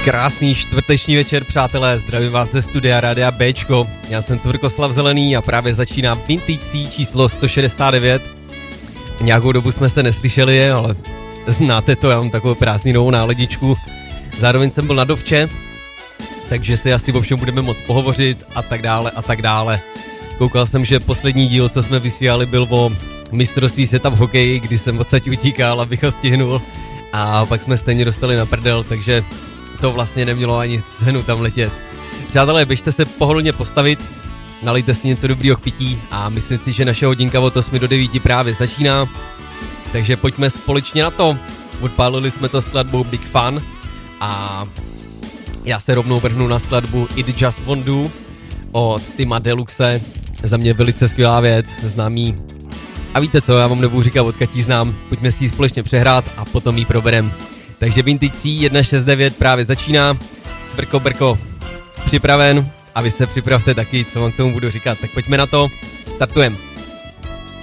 Krásný čtvrteční večer, přátelé, zdravím vás ze studia Rádia Bčko. Já jsem Cvrkoslav Zelený a právě začíná Vintage C číslo 169. Nějakou dobu jsme se neslyšeli, ale znáte to, já mám takovou prázdninovou náladičku. Zároveň jsem byl na dovče, takže si asi o všem budeme moc pohovořit a tak dále a tak dále. Koukal jsem, že poslední díl, co jsme vysílali, byl o mistrovství světa v hokeji, kdy jsem odsaď utíkal, abych ho stihnul. A pak jsme stejně dostali na prdel, takže to vlastně nemělo ani cenu tam letět. Přátelé, běžte se pohodlně postavit, nalijte si něco dobrýho k pití a myslím si, že naše hodinka od 8 do 9 právě začíná. Takže pojďme společně na to. Odpálili jsme to skladbou Big Fun a já se rovnou vrhnu na skladbu It Just Won't Do od Tima Deluxe. Za mě velice skvělá věc, známý. A víte co, já vám nebudu říkat, odkud ji znám, pojďme si ji společně přehrát a potom ji proberem. Takže Vintage C 169 právě začíná, Cvrko Brko připraven a vy se připravte taky, co vám k tomu budu říkat. Tak pojďme na to, startujeme.